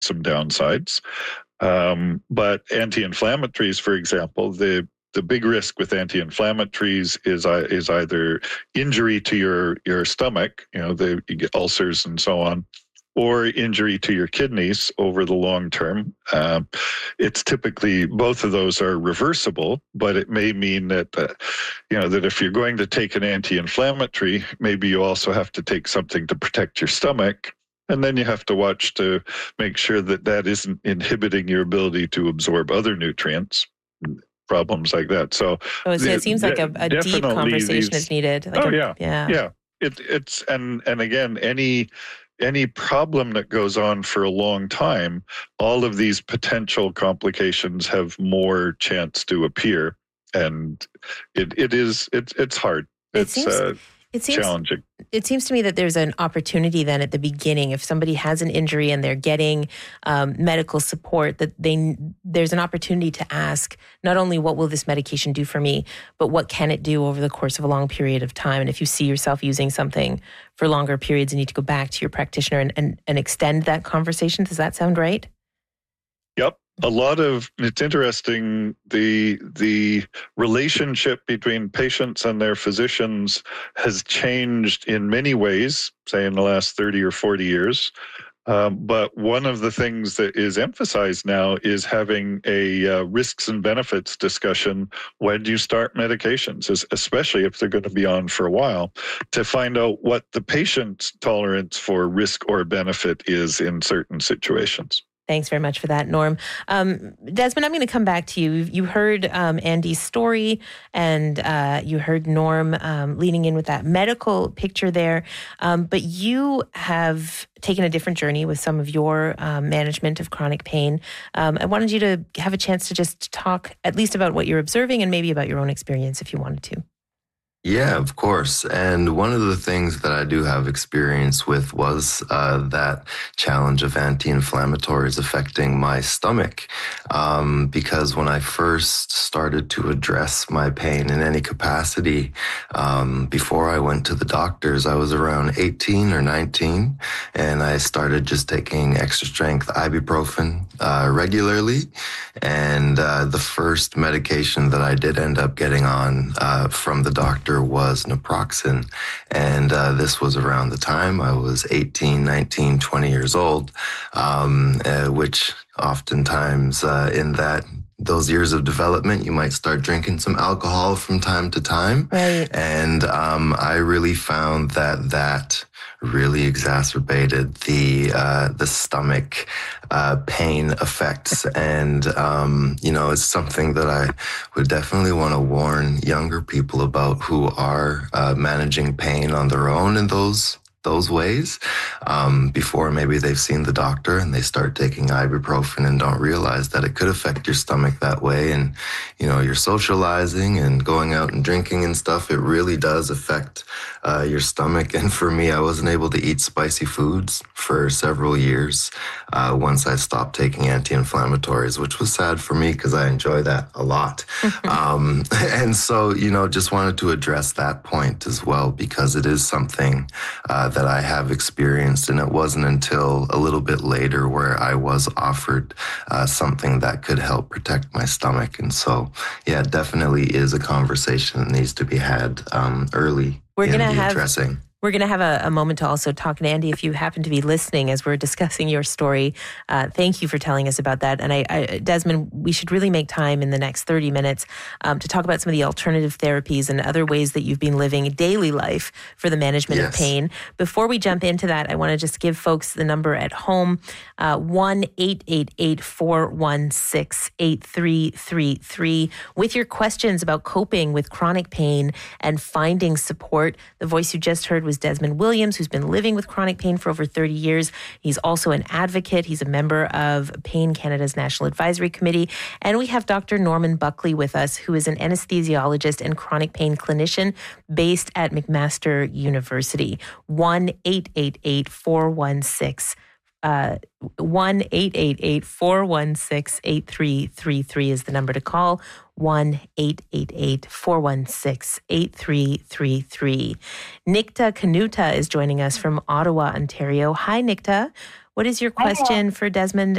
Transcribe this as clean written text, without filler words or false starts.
some downsides. But anti-inflammatories, for example, the big risk with anti-inflammatories is either injury to your stomach, you get ulcers and so on, or injury to your kidneys over the long term. It's typically both of those are reversible, but it may mean that that if you're going to take an anti-inflammatory, maybe you also have to take something to protect your stomach. And then you have to watch to make sure that isn't inhibiting your ability to absorb other nutrients. Problems like that. So it seems like a deep conversation is needed. Yeah. It's and again, any problem that goes on for a long time, all of these potential complications have more chance to appear, and it's hard. It's challenging. It seems to me that there's an opportunity then at the beginning, if somebody has an injury and they're getting medical support, that there's an opportunity to ask not only what will this medication do for me, but what can it do over the course of a long period of time. And if you see yourself using something for longer periods, you need to go back to your practitioner and extend that conversation. Does that sound right? Yep. It's interesting, the relationship between patients and their physicians has changed in many ways, say in the last 30 or 40 years. But one of the things that is emphasized now is having a risks and benefits discussion when you start medications, especially if they're going to be on for a while, to find out what the patient's tolerance for risk or benefit is in certain situations. Thanks very much for that, Norm. Desmond, I'm going to come back to you. You heard Andy's story, and you heard Norm leaning in with that medical picture there. But you have taken a different journey with some of your management of chronic pain. I wanted you to have a chance to just talk at least about what you're observing and maybe about your own experience if you wanted to. Yeah, of course. And one of the things that I do have experience with was that challenge of anti-inflammatories affecting my stomach. Because when I first started to address my pain in any capacity, before I went to the doctors, I was around 18 or 19, and I started just taking extra strength ibuprofen regularly. And the first medication that I did end up getting on from the doctor was naproxen. And this was around the time I was 18, 19, 20 years old, which oftentimes in those years of development, you might start drinking some alcohol from time to time. Right. And I really found that really exacerbated the stomach pain effects. And, it's something that I would definitely want to warn younger people about who are managing pain on their own in those ways, before maybe they've seen the doctor and they start taking ibuprofen and don't realize that it could affect your stomach that way. And, you're socializing and going out and drinking and stuff. It really does affect your stomach. And for me, I wasn't able to eat spicy foods for several years once I stopped taking anti-inflammatories, which was sad for me because I enjoy that a lot. And so, just wanted to address that point as well, because it is something that I have experienced, and it wasn't until a little bit later where I was offered something that could help protect my stomach. And so, yeah, it definitely is a conversation that needs to be had early. We're going to have a moment to also talk. And Andy, if you happen to be listening as we're discussing your story, thank you for telling us about that. And Desmond, we should really make time in the next 30 minutes to talk about some of the alternative therapies and other ways that you've been living daily life for the management of pain. Before we jump into that, I want to just give folks the number at home, 1-888-416-8333, with your questions about coping with chronic pain and finding support. The voice you just heard was Desmond Williams, who's been living with chronic pain for over 30 years. He's also an advocate. He's a member of Pain Canada's National Advisory Committee. And we have Dr. Norman Buckley with us, who is an anesthesiologist and chronic pain clinician based at McMaster University. 1-888-416 1-888-416-8333 is the number to call. 1-888-416-8333. Nikta Kanuta is joining us from Ottawa, Ontario. Hi, Nikta. What is your question for Desmond